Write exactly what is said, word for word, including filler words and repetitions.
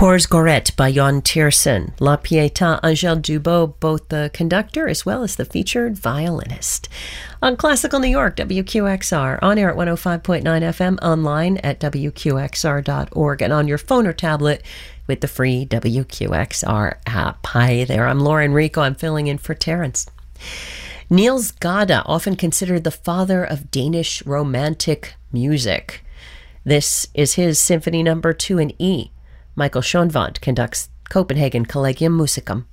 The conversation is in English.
Pors Goret by Jon Tiersen. La Pietà, Angèle Dubot, both the conductor as well as the featured violinist. On Classical New York, W Q X R, on air at one oh five point nine F M, online at W Q X R dot org, and on your phone or tablet with the free W Q X R app. Hi there, I'm Laura Enrico. I'm filling in for Terrence. Niels Gade, often considered the father of Danish romantic music. This is his Symphony Number two in E. Michael Schoenwandt conducts Copenhagen Collegium Musicum.